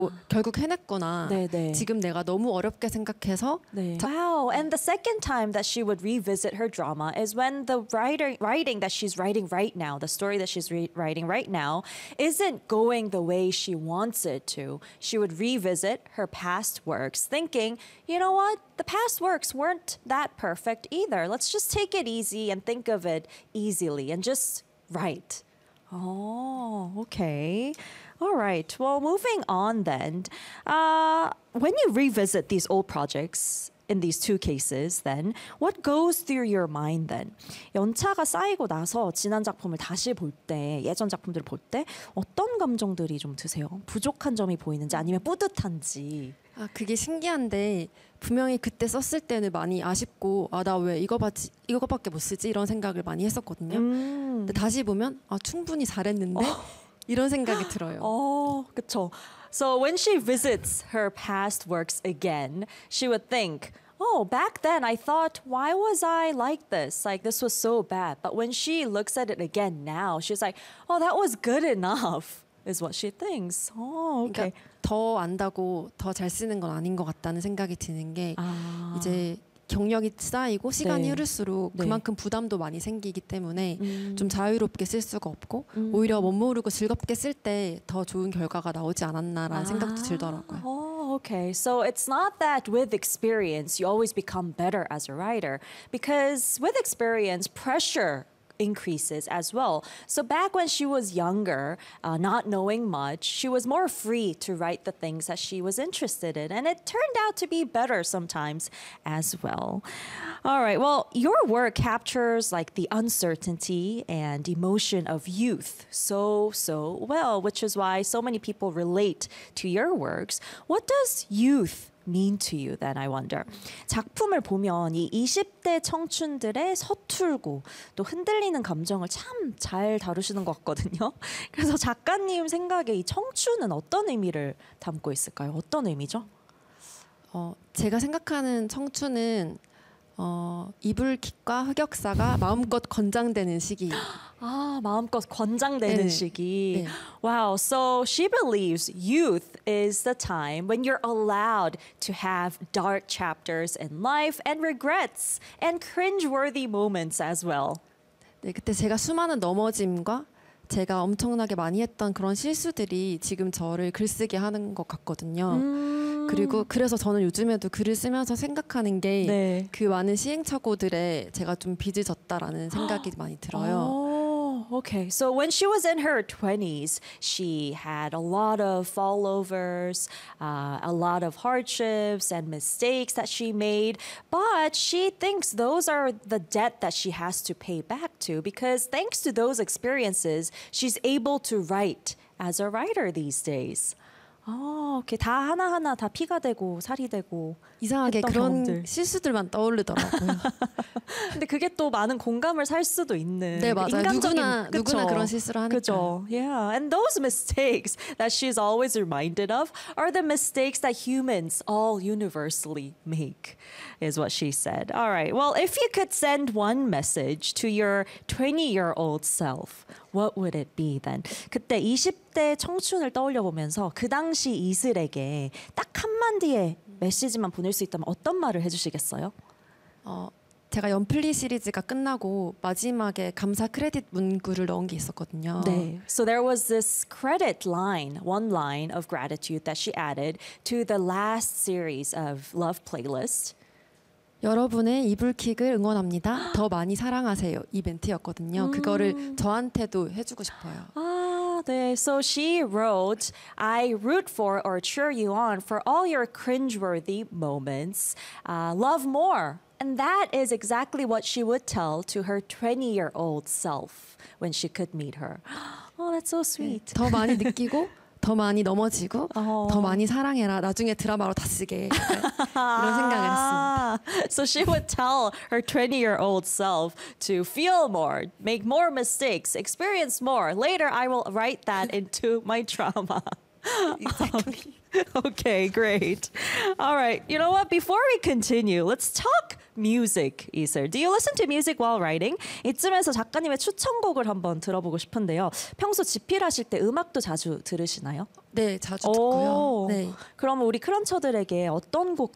결국 해냈구나. 네네. 지금 내가 너무 어렵게 생각해서 네. Wow. And the second time that she would revisit her drama is when the writing that she's writing right now, the story that she's writing right now, isn't going the way she wants it to. She would revisit her past works thinking, you know what? The past works weren't that perfect either. Let's just take it easy and think of it easily and just write. Oh, okay. All right. Well, moving on then. When you revisit these old projects, in these two cases, then, what goes through your mind then? 연차가 쌓이고 나서 지난 작품을 다시 볼 때, 예전 작품들을 볼 때 어떤 감정들이 좀 드세요? 부족한 점이 보이는지 아니면 뿌듯한지. 그게 신기한데 분명히 그때 썼을 때는 많이 아쉽고 나 왜 이거밖에 못 쓰지 이런 생각을 많이 했었거든요. 근데 다시 보면 충분히 잘했는데 이런 생각이 들어요. 그렇죠. So when she visits her past works again, she would think, oh, back then I thought, why was I like this? Like, this was so bad. But when she looks at it again now, she's like, oh, that was good enough, is what she thinks. Oh, okay. 그러니까 더 안다고 더 잘 쓰는 건 아닌 것 같다는 생각이 드는 게 이제 경력이 쌓이고 시간이 흐를수록 그만큼 부담도 많이 생기기 때문에 좀 자유롭게 쓸 수가 없고 오히려 못 모르고 즐겁게 쓸 때 더 좋은 결과가 나오지 않았나라는 생각도 들더라고요. Oh, okay. So it's not that with experience you always become better as a writer, because with experience, pressure increases as well. So back when she was younger, not knowing much, she was more free to write the things that she was interested in. And it turned out to be better sometimes as well. All right. Well, your work captures like the uncertainty and emotion of youth so well, which is why so many people relate to your works. What does youth mean to you then, I wonder? 작품을 보면 이 20대 청춘들의 서툴고 또 흔들리는 감정을 참 잘 다루시는 것 같거든요. 그래서 작가님 생각에 이 청춘은 어떤 의미를 담고 있을까요? 어떤 의미죠? 제가 생각하는 청춘은 이불킥과 흑역사가 마음껏 권장되는 시기. 마음껏 권장되는 시기. 네. Wow, so she believes youth is the time when you're allowed to have dark chapters in life and regrets and cringeworthy moments as well. 네, 그때 제가 수많은 넘어짐과 제가 엄청나게 많이 했던 그런 실수들이 지금 저를 글쓰게 하는 것 같거든요. 그리고 그래서 저는 요즘에도 글을 쓰면서 생각하는 게 그 많은 시행착오들에 제가 좀 빚을 졌다라는 생각이 많이 들어요. Okay, so when she was in her 20s, she had a lot of fallovers, a lot of hardships and mistakes that she made, but she thinks those are the debt that she has to pay back to, because thanks to those experiences, she's able to write as a writer these days. 이렇게 다 하나하나 다 피가 되고 살이 되고 이상하게 그런 경험들. 실수들만 떠오르더라고요. 근데 그게 또 많은 공감을 살 수도 있는. 네, 맞아요. 인간적인, 누구나 그런 실수를 하니까. 그죠? Yeah, and those mistakes that she's always reminded of are the mistakes that humans all universally make, is what she said. All right. Well, if you could send one message to your 20-year-old self, what would it be then? 그때 20대 청춘을 떠올려 보면서 그 당시 이슬에게 딱 한마디의 메시지만 보낼 수 있다면 어떤 말을 해주시겠어요? 제가 연플리 시리즈가 끝나고 마지막에 감사 크레딧 문구를 넣은 게 있었거든요. 네. So there was this credit line, one line of gratitude that she added to the last series of Love Playlist. 여러분의 이불킥을 응원합니다. 더 많이 사랑하세요. 이 멘트였거든요. 그거를 저한테도 해주고 싶어요. 네. So she wrote, I root for or cheer you on for all your cringeworthy moments. Love more. And that is exactly what she would tell to her 20-year-old self when she could meet her. Oh, that's so sweet. 더 많이 느끼고 더 많이 넘어지고 더 많이 사랑해라. 나중에 드라마로 다 쓰게. 이런 생각을 했습니다. So she would tell her 20-year-old self to feel more, make more mistakes, experience more. Later, I will write that into my drama. Exactly. Okay, great. All right. You know what? Before we continue, let's talk music, Iser. Do you listen to music while writing? 이쯤에서 작가님의 추천곡을 한번 들어보고 싶은데요. 평소 집필하실 때 음악도 자주 들으시나요? 네, 자주 듣고요. 네. 그러면 우리 크런처들에게 어떤 곡